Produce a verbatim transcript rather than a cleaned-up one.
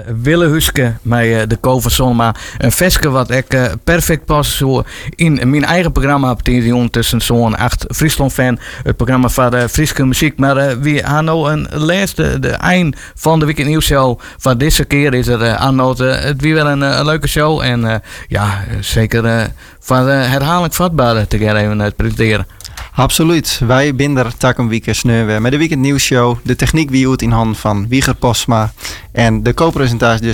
Wille Huske met uh, de Ko van Sonnema. Een veske wat ik uh, perfect pas zo in mijn eigen programma op die ondertussen zo'n acht Friesland fan. Het programma van de Friese muziek. Maar uh, we gaan nou een laatste, de eind van de Weekend Nieuws Show. Van deze keer is er uh, aan uh, het weer wel een, uh, een leuke show. En uh, ja, zeker uh, van uh, herhaaldelijk vatbaar te gaan even uh, presenteren. Absoluut. Wij binden takken weekend sneuwen met de Weekend Nieuws Show. De techniek wie uit in handen van Wieger Posma. En de co-presentatie